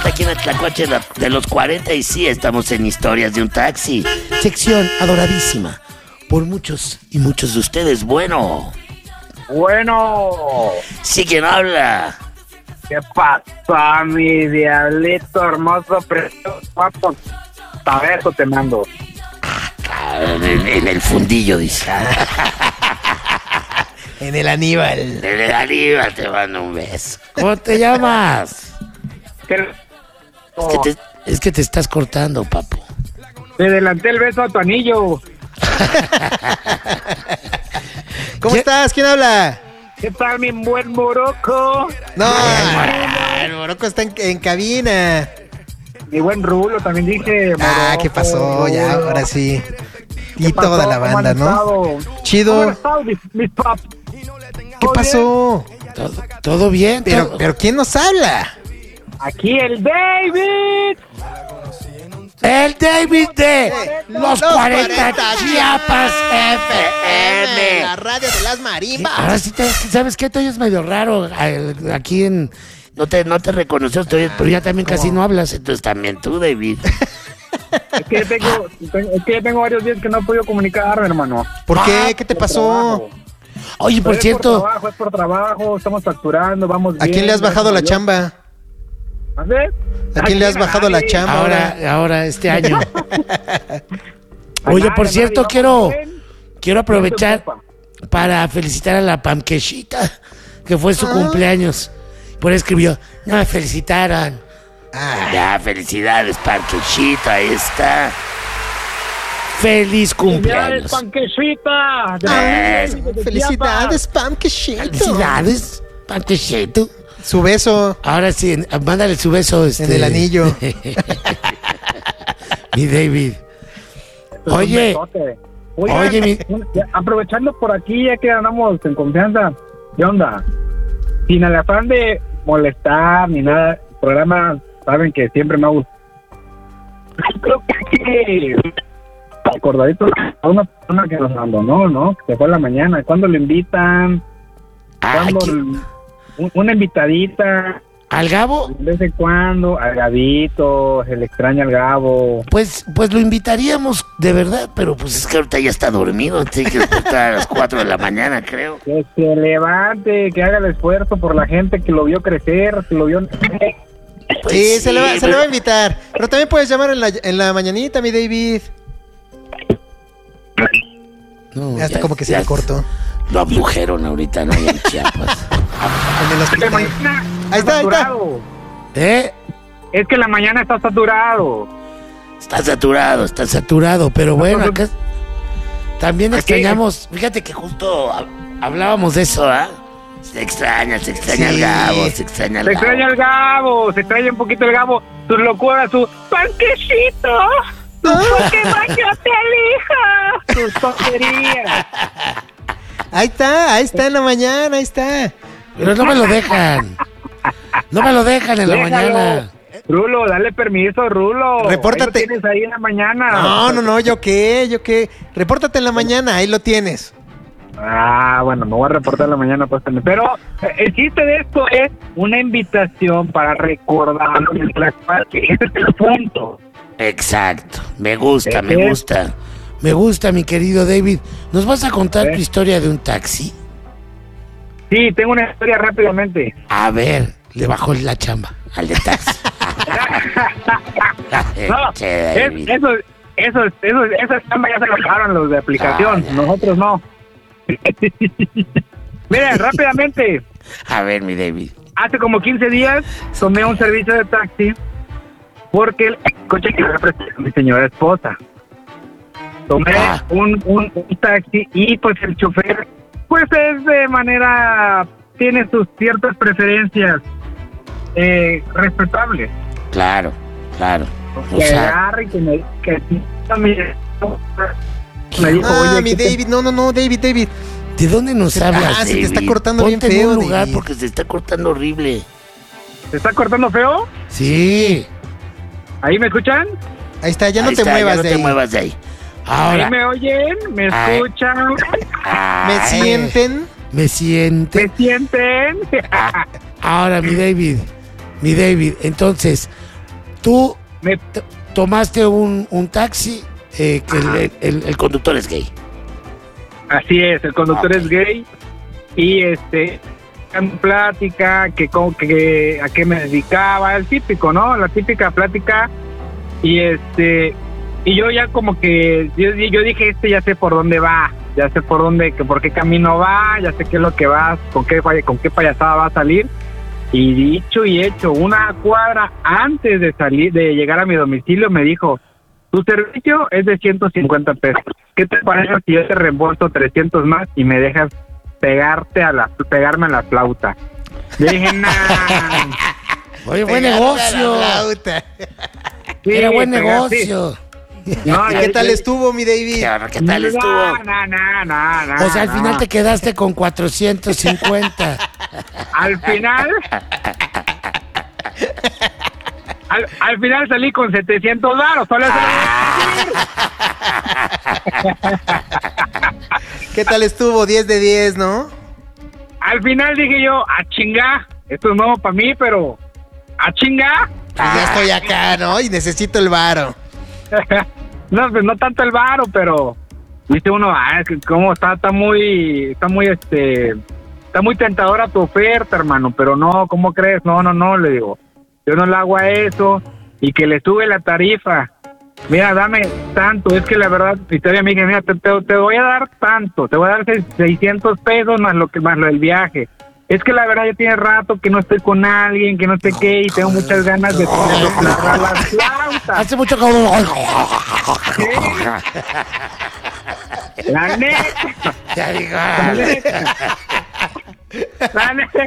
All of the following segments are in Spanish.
40 aquí en Tlacuache de los 40 y sí, estamos en Historias de un Taxi. Sección adoradísima por muchos y muchos de ustedes. Bueno. Sí, ¿quién habla? ¿Qué pasa, mi diablito hermoso, precioso, guapo? A ver, te mando. En el fundillo, dice. En el Aníbal. En el Aníbal te mando un beso. ¿Cómo te llamas? Es que te estás cortando, papu. Te adelanté el beso a tu anillo. ¿Cómo estás? ¿Quién habla? ¿Qué tal, mi buen Morocco? No, el Morocco está en cabina. Mi buen Rulo, también dije. Morocco, ¿qué pasó? Ya, ahora sí. Y toda la banda, ¿no? Chido. ¿Cómo han estado, mis paps? ¿Qué pasó? ¿Todo bien? Pero ¿quién nos habla? Aquí el David. El David de los 40 Chiapas FM. La radio de las marimbas. Ahora sí, ¿sabes qué? Te oyes medio raro. Aquí en... No te reconoció, pero ya también casi no hablas. Entonces también tú, David. Es que yo tengo varios días que no he podido comunicarme, hermano. ¿Por qué? ¿Qué te pasó? Oye, por cierto... Es por trabajo, estamos facturando, vamos bien. ¿A quién le has bajado la chamba? ¿A quién le has bajado la chamba ahora este año? Oye, por cierto, quiero aprovechar para felicitar a la Pamquechita, que fue su cumpleaños. Por eso escribió, no me felicitaron. Ya, felicidades, Pamquechita, ahí está. ¡Feliz cumpleaños! ¡Panquechita! ¡Felicidades, Pamquechito! ¡Felicidades, Pamquechito! Su beso. Ahora sí, mándale su beso. En el anillo. Mi David. Oye, aprovechando por aquí, ya que andamos en confianza, ¿qué onda? Sin el afán de molestar ni nada, el programa, saben que siempre me ha gustado. Creo que acordadito a una persona que nos abandonó, ¿no? Que se fue a la mañana. ¿Cuándo le invitan? Una invitadita. ¿Al Gabo? De vez en cuando, al Gabito, se le extraña al Gabo. Pues lo invitaríamos de verdad, pero pues es que ahorita ya está dormido, tiene que despertar a las 4 de la mañana, creo. Que se levante, que haga el esfuerzo por la gente que lo vio crecer, que lo vio... Pues sí, se le va a invitar. Pero también puedes llamar en la mañanita, mi David. No, hasta como que se le cortó. Lo abdujeron ahorita, ¿no? En Chiapas. En el hospital. Ahí está. Es que la mañana está saturado. Está saturado, pero bueno, acá también extrañamos. Fíjate que justo hablábamos de eso, ¿ah? Se extraña el Gabo, se extraña el Gabo, se extraña un poquito el Gabo, sus locuras, su panquecito, porque yo te elija, sus tonterías. Ahí está en la mañana, ahí está. Pero no me lo dejan. No me lo dejan en la mañana. Rulo, dale permiso, Rulo. Repórtate. Ahí lo tienes ahí en la mañana. No, ¿yo qué? Repórtate en la mañana, ahí lo tienes. Bueno, me voy a reportar en la mañana, pues. Pero el chiste de esto es una invitación para recordar que ese es el punto. Exacto, me gusta. Me gusta, mi querido David. ¿Nos vas a contar tu historia de un taxi? Sí, tengo una historia rápidamente. A ver, le bajó la chamba al de taxi. Esa chamba ya se la pagaron los de aplicación, nosotros no. Mira, rápidamente. A ver, mi David. Hace como 15 días tomé un servicio de taxi porque el coche que representa mi señora esposa. Tomé un taxi y pues el chofer pues es de manera, tiene sus ciertas preferencias respetables. Claro. Que agarre y que me dijo, oye, mi David, no, David. ¿De dónde nos hablas, David? Se te está cortando bien Ponte feo, en un lugar, David. porque se está cortando horrible. ¿Se está cortando feo? Sí. ¿Ahí me escuchan? Ahí está, ya no te muevas de ahí. Ahora. ¿Ahí me oyen? ¿Me escuchan? ¿Me sienten? ¿Me sienten? ¿Me sienten? Ahora, mi David, entonces, Tú tomaste un taxi que el conductor es gay. Así es, el conductor es gay y en plática a qué me dedicaba, el típico, ¿no? La típica plática y y yo ya como que yo dije, ya sé por dónde va, ya sé por qué camino va, ya sé qué es lo que va, con qué payasada va a salir. Y dicho y hecho, una cuadra antes de llegar a mi domicilio me dijo, tu servicio es de 150 pesos. ¿Qué te parece si yo te reembolso 300 más y me dejas pegarme a la flauta? Le dije, nah. Oye, buen negocio. Sí, era buen negocio. Sí. No, ¿y qué tal estuvo, mi David? ¿Qué tal estuvo? No. O sea, al final te quedaste con 450. Al final... Al final salí con 700 varos. ¿Qué tal estuvo? 10 de 10, ¿no? Al final dije yo, a chingar. Esto es nuevo para mí, pero... a chingar. Pues ya estoy acá, ¿no? Y necesito el varo. No, pues no tanto el varo, pero... Viste uno, como está muy tentadora tu oferta, hermano. Pero no, ¿cómo crees? No, le digo. Yo no le hago a eso, y que le sube la tarifa. Mira, dame tanto, es que la verdad, Victoria me dice, mira, te voy a dar tanto, te voy a dar 600 pesos más lo del viaje. Es que la verdad ya tiene rato que no estoy con alguien, que no sé qué, y tengo muchas ganas de soplar las flautas. Hace mucho como... La neta. La neta.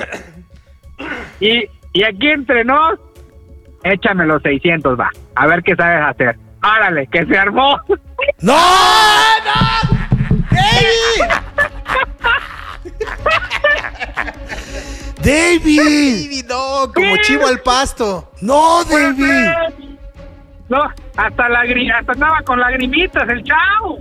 Y aquí entre nos, échame los 600, va. A ver qué sabes hacer. ¡Árale, que se armó! ¡No! ¡David! No, como chivo al pasto. ¡No, David! No, hasta andaba con lagrimitas el chavo.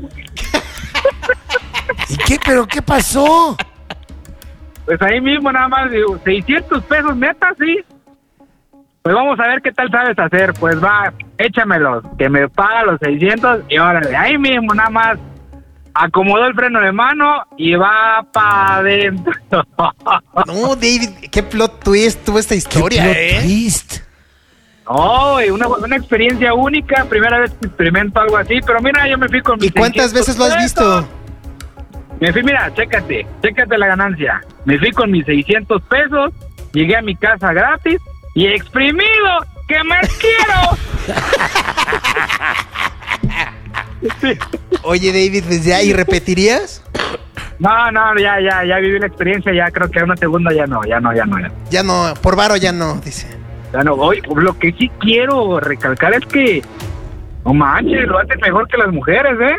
¿Y qué? ¿Pero qué pasó? Pues ahí mismo nada más digo, 600 pesos neta, sí. Pues vamos a ver qué tal sabes hacer. Pues va, échamelos, que me paga los 600 y órale, ahí mismo nada más acomodó el freno de mano y va para adentro. No, David, qué plot twist tuvo esta historia, ¿Qué plot twist? Oh, una experiencia única, primera vez que experimento algo así, pero mira, yo me fui con mis ¿Y cuántas veces lo has visto? Me fui, mira, chécate la ganancia. Me fui con mis 600 pesos, llegué a mi casa gratis y exprimido, ¡que más quiero! Oye, David, pues ya, ¿y repetirías? No, ya viví la experiencia, ya creo que una segunda ya no. Ya no, por varo ya no, dice. Ya no voy, lo que sí quiero recalcar es que, no manches, lo haces mejor que las mujeres, ¿eh?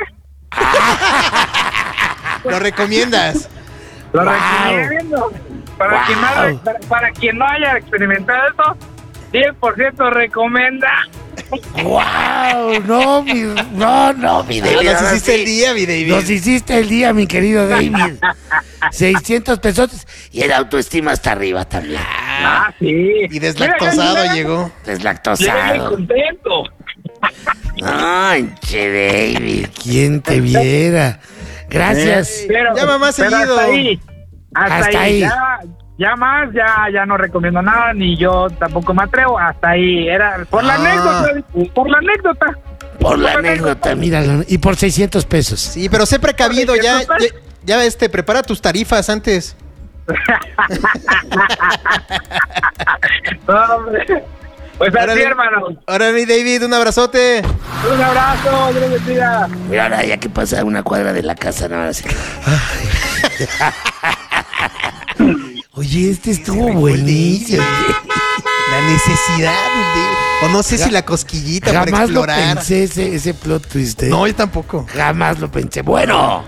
¿Lo recomiendas? Lo recomiendo. Para quien no haya experimentado eso, 10% recomienda. ¡Wow! No, mi David. Nos hiciste el día, mi David. Nos hiciste el día, mi querido David. 600 pesos y el autoestima hasta arriba también. Sí. Y deslactosado llegó. Deslactosado. Llegué contento. Ay, che, David, ¿quién te viera? Gracias. Llama más seguido. Hasta ahí. Ya no recomiendo nada, ni yo tampoco me atrevo. Hasta ahí. Era por la anécdota. Por la anécdota, míralo. Y por 600 pesos. Sí, pero sé precavido, ya prepara tus tarifas antes. Hombre. Pues así, hermano. Ahora, mi David, un abrazote. Un abrazo, Dios bendiga. Mira, ahora ya que pasa una cuadra de la casa, nada más. Oye, este estuvo buenísimo. La necesidad, o no sé si la cosquillita para explorar. Jamás lo pensé ese plot twist. No, yo tampoco. Jamás lo pensé. Bueno.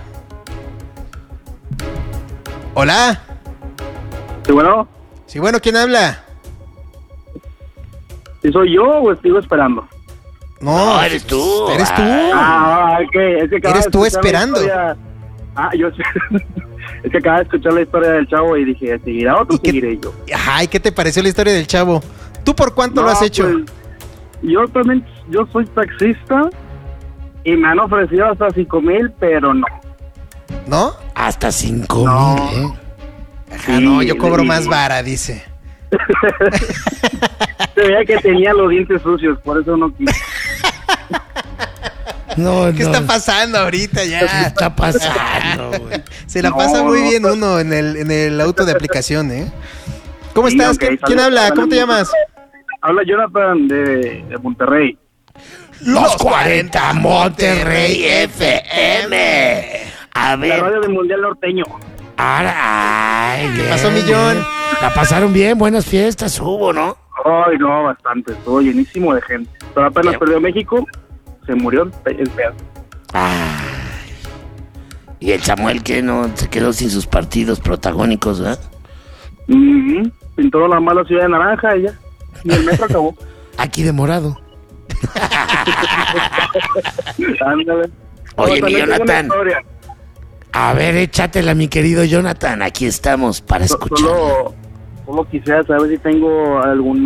Hola. ¿Sí, bueno? Sí, bueno, ¿quién habla? ¿Si soy yo o sigo esperando? No, eres tú. Eres tú. Es que Eres tú esperando. Yo sé. Es que acaba de escuchar la historia del chavo y dije, ¿seguirá o seguiré yo? Ajá, ¿y qué te pareció la historia del chavo? ¿Tú por cuánto lo has hecho? yo soy taxista y me han ofrecido hasta 5,000, pero no. ¿No? Hasta 5,000, Ajá, Sí, no, yo cobro más vara, dice. Se veía que tenía los dientes sucios, por eso no quise. No, ¿Qué está pasando ahorita ¿Qué ya? está pasando, güey? Se la pasa muy bien uno en el auto de aplicación, ¿eh? ¿Cómo estás? ¿Quién habla? ¿Cómo te llamas? Habla Jonathan de Monterrey. Los 40 Monterrey FM. A La ver. radio del Mundial Norteño. Ay, ¿Qué pasó, Millón? La pasaron bien, buenas fiestas hubo, ¿no? Ay, no, bastante. Estuvo llenísimo de gente. Pero apenas perdió México, se murió el pedo. Ay. Y el Samuel que no se quedó sin sus partidos protagónicos, ¿verdad? Pintó la mala ciudad de naranja y ya. Y el metro acabó. Aquí de morado. Ándale. Oye, No, mi también tengo una Jonathan. historia. A ver, échatela, mi querido Jonathan. Aquí estamos para escuchar. Solo quisiera saber si tengo algún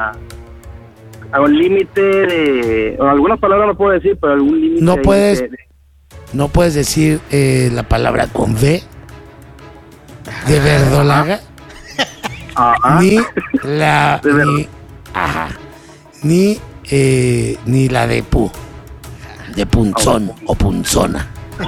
límite de... O algunas palabras no puedo decir, pero algún límite... No ahí puedes- No puedes decir la palabra con V de verdolaga, Ajá. ni la De ver- ni, ajá, ni la de pu, de punzón o punzona.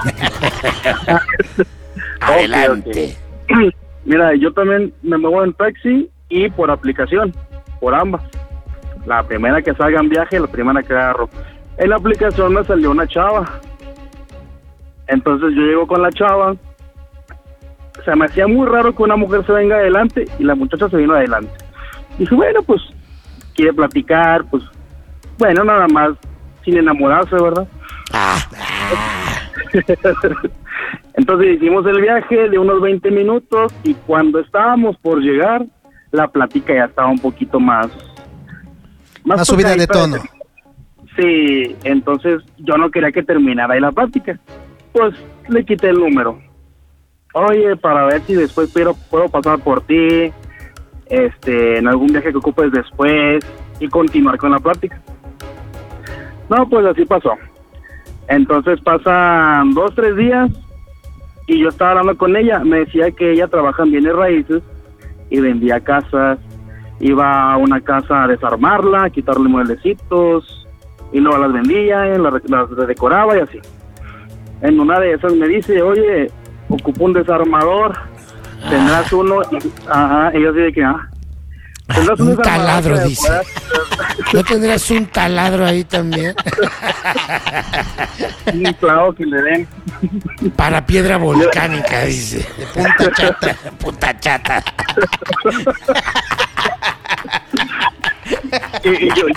Adelante. Mira, yo también me muevo en taxi y por aplicación, por ambas. La primera que salga en viaje, la primera que agarro. En la aplicación me salió una chava. Entonces yo llego con la chava. Se me hacía muy raro que una mujer se venga adelante y la muchacha se vino adelante. Dije, bueno, pues quiere platicar, pues bueno, nada más, sin enamorarse, ¿verdad? Entonces hicimos el viaje de unos 20 minutos y cuando estábamos por llegar, la plática ya estaba un poquito más subida de tocadita. tono. Sí, entonces yo no quería que terminara ahí la plática. Pues le quité el número. Oye, para ver si después puedo pasar por ti, en algún viaje que ocupes después y continuar con la plática. No, pues así pasó. Entonces pasan 2-3 días y yo estaba hablando con ella. Me decía que ella trabaja en bienes raíces y vendía casas. Iba a una casa a desarmarla, a quitarle mueblecitos y luego las vendía, las redecoraba y así. En una de esas me dice, oye, ocupo un desarmador, tendrás uno. Ajá, y yo así de que, ¿tendrás Un desarmador taladro, que me dice. puedas- ¿No tendrás un taladro ahí también? Un clavo que le den. Para piedra volcánica, dice. De punta chata. Punta chata. Y yo,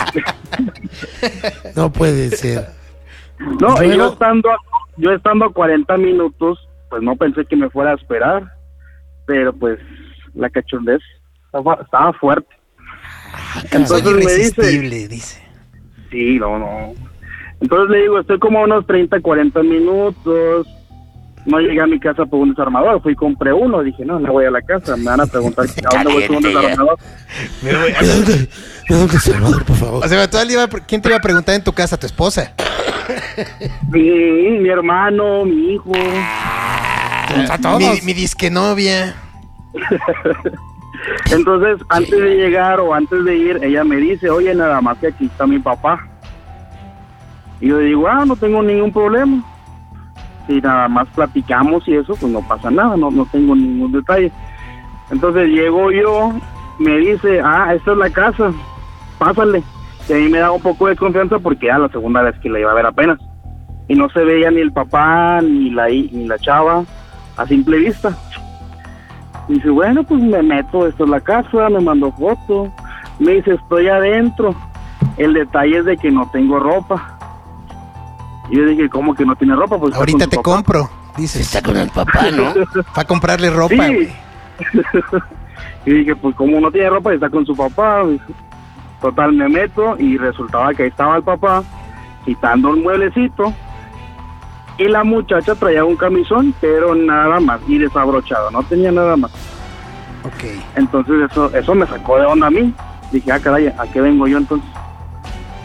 No puede ser. no, y Luego- yo estando a 40 minutos, pues no pensé que me fuera a esperar, pero pues la cachondez estaba fuerte. Soy Entonces me dice, irresistible, dice. sí, no. Entonces le digo, estoy como a unos 30, 40 minutos, no llegué a mi casa por un desarmador, fui y compré uno, dije, no voy a la casa, me van a preguntar ¿a dónde voy con un Caliente ya. desarmador? ¿Me da un desarmador, por favor? O sea, ¿quién te iba a preguntar en tu casa? ¿Tu esposa? Mi hermano, mi hijo. A todos. Mi disque novia. Entonces, antes de llegar o antes de ir, ella me dice, oye, nada más que aquí está mi papá. Y yo digo, no tengo ningún problema. Si nada más platicamos y eso, pues no pasa nada, no tengo ningún detalle. Entonces llego yo, me dice, esta es la casa, pásale. Y a mí me da un poco de confianza porque era la segunda vez que la iba a ver apenas. Y no se veía ni el papá, ni la chava, a simple vista. Y dice, bueno, pues me meto, esta es la casa, me mandó foto. Me dice, estoy adentro. El detalle es de que no tengo ropa. Y yo dije, ¿cómo que no tiene ropa? Pues está Ahorita con te su papá. compro, dices. Está con el papá, ¿no? Va a comprarle ropa, güey. Sí. Y dije, pues como no tiene ropa, está con su papá. Total, me meto y resultaba que ahí estaba el papá quitando un mueblecito. Y la muchacha traía un camisón, pero nada más, y desabrochado, no tenía nada más. Ok. Entonces eso me sacó de onda a mí. Dije, caray, ¿a qué vengo yo entonces?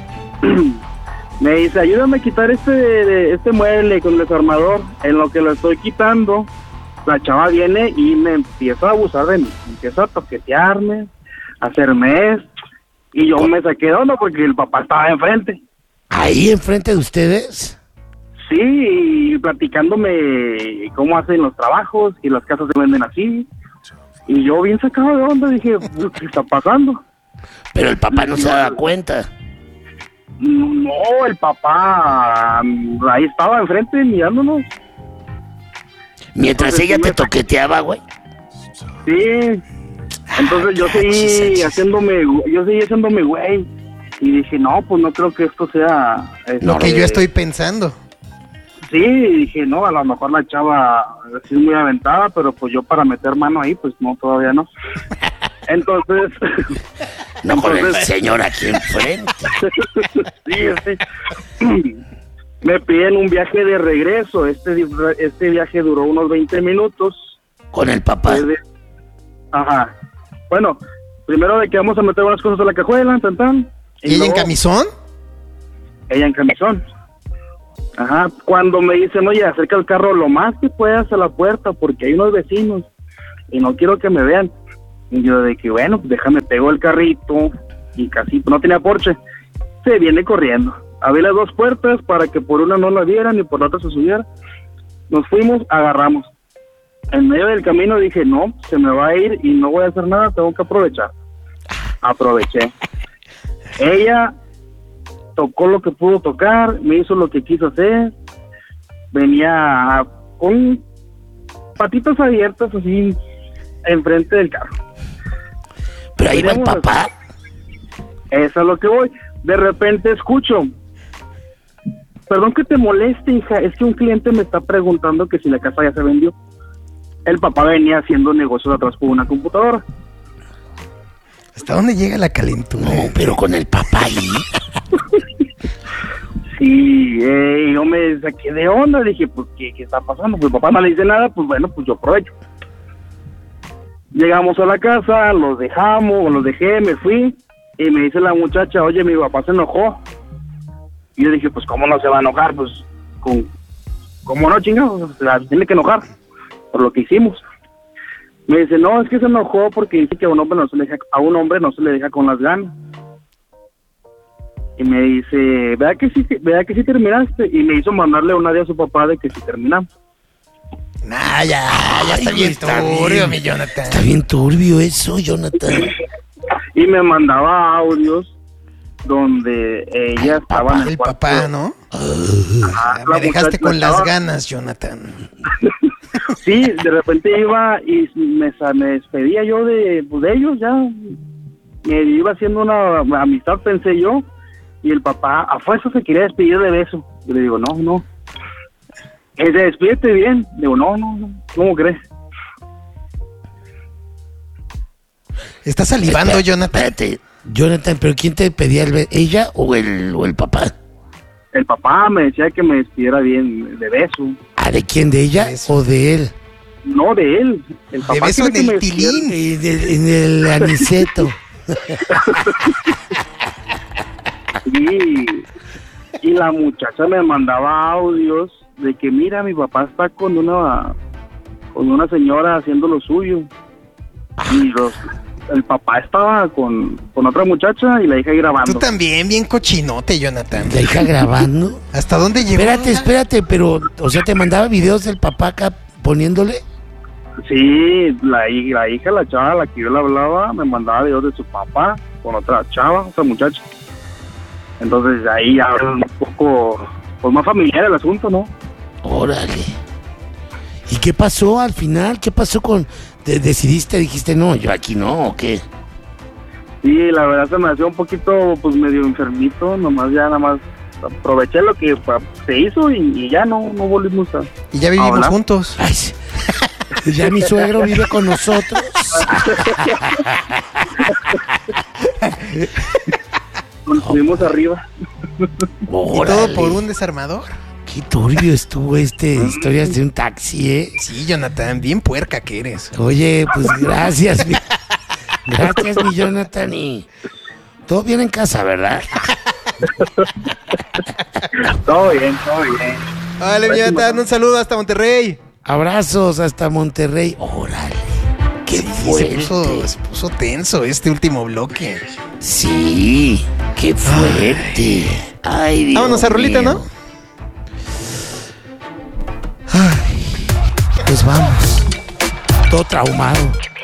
Me dice, ayúdame a quitar este mueble con el desarmador. En lo que lo estoy quitando, la chava viene y me empieza a abusar de mí. Empieza a toquetearme, a hacerme esto. Y yo me saqué de onda porque el papá estaba enfrente. ¿Ahí enfrente de ustedes? Sí, y platicándome cómo hacen los trabajos y las casas se venden así. Y yo bien sacado de onda dije, ¿qué está pasando? Pero el papá no se daba cuenta. No, el papá ahí estaba enfrente mirándonos. Mientras ella te toqueteaba, güey. Sí. Entonces yo seguí haciéndome güey. Y dije, no, pues no creo que esto sea... Lo que yo estoy pensando. Sí, dije, no, a lo mejor la chava sí es muy aventada, pero pues yo para meter mano ahí, pues no, todavía no. Entonces... No con el señor aquí enfrente. Sí. Me piden un viaje de regreso. Este viaje duró unos 20 minutos. ¿Con el papá? Ajá. Bueno, primero de que vamos a meter unas cosas a la cajuela, tan. ¿Y ella en camisón? Ella en camisón. Ajá. Cuando me dicen, oye, acerca el carro lo más que puedas a la puerta porque hay unos vecinos y no quiero que me vean. Y yo de que, bueno, déjame, pego el carrito y casi no tenía Porsche. Se viene corriendo. Abrí las dos puertas para que por una no la vieran y por la otra se subiera. Nos fuimos, agarramos. En medio del camino dije, no, se me va a ir y no voy a hacer nada, tengo que aprovechar. Aproveché. Ella tocó lo que pudo tocar, me hizo lo que quiso hacer. Venía con patitas abiertas así enfrente del carro. Pero ahí va el papá. Eso es lo que voy. De repente escucho, perdón que te moleste, hija, es que un cliente me está preguntando que si la casa ya se vendió. El papá venía haciendo negocios atrás por una computadora. ¿Hasta dónde llega la calentura? No, pero con el papá ahí. Sí, yo me saqué de onda, dije, pues, ¿qué está pasando? Pues el papá no le dice nada, pues bueno, pues yo aprovecho. Llegamos a la casa, los dejé, me fui, y me dice la muchacha, oye, mi papá se enojó. Y yo dije, pues, ¿cómo no se va a enojar? Pues, ¿cómo no, chingados? Tiene que enojar por lo que hicimos. Me dice, no, es que se enojó porque dice que a un hombre no se le deja con las ganas. Y me dice, vea que sí terminaste. Y me hizo mandarle una de a su papá de que sí terminamos. Nah, ya está bien turbio, mi Jonathan. Está bien turbio eso, Jonathan. Y me mandaba audios donde ella estaba en el papá, ¿no? Me dejaste con las ganas, Jonathan. Sí, de repente iba y me despedía yo de ellos ya. Me iba haciendo una amistad, pensé yo. Y el papá a fuerza se quería despedir de beso. Yo le digo, no. Despídete bien. Digo, no. ¿Cómo crees? ¿Estás salivando, Jonathan? Espérate, Jonathan, ¿pero quién te pedía el beso? ¿Ella o el papá? El papá me decía que me despidiera bien de beso. ¿Ah, de quién? ¿De ella o de él? No, de él. El papá de beso en el tilín. En el aniceto. Sí. Y la muchacha me mandaba audios de que mira, mi papá está con una señora haciendo lo suyo. Y el papá estaba con otra muchacha y la hija grabando. Tú también, bien cochinote, Jonathan. ¿La hija grabando? ¿Hasta dónde llegó? Espérate, pero, o sea, ¿te mandaba videos del papá acá poniéndole? Sí, la hija, la chava a la que yo le hablaba, me mandaba videos de su papá con otra chava, otra muchacha. Entonces ahí ya un poco pues, más familiar el asunto, ¿no? Órale. ¿Y qué pasó al final? ¿Qué pasó con...? ¿Decidiste, dijiste, no, yo aquí no, o qué? Sí, la verdad se me hacía un poquito, pues, medio enfermito, nada más aproveché lo que se hizo y ya no volvimos a... Y ya vivimos juntos. Ay, ya mi suegro vive con nosotros. Nos subimos arriba. Órale. ¿Y todo por un desarmador? Qué turbio estuvo historias de un taxi, ¿eh? Sí, Jonathan, bien puerca que eres. Oye, pues gracias, mi Jonathan. Y todo bien en casa, ¿verdad? Todo bien, todo bien. Vale, mi Jonathan, un saludo hasta Monterrey. Abrazos hasta Monterrey. Órale. Qué fuerte. Se puso tenso este último bloque. Sí, qué fuerte. Ay, Dios. Vámonos a rolita, ¿no? Ay, pues vamos. Todo traumado.